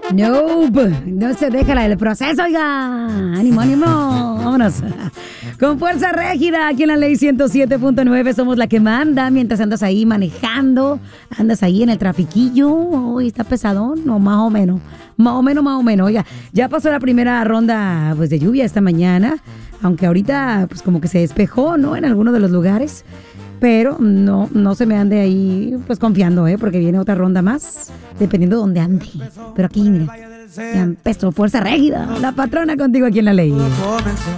Nope, no se deja el proceso, oiga. Ánimo, ánimo. Vámonos. Con fuerza rígida, aquí en la ley 107.9 somos la que manda mientras andas ahí manejando, andas ahí en el trafiquillo. Uy, está pesadón, no, más o menos. Más o menos. Oiga, ya pasó la primera ronda pues, de lluvia esta mañana, aunque ahorita pues como que se despejó, ¿no? En algunos de los lugares. Pero no se me ande ahí pues confiando, porque viene otra ronda más, dependiendo de dónde ande. Pero aquí, mire, ya empezó fuerza rígida. La patrona contigo aquí en la ley.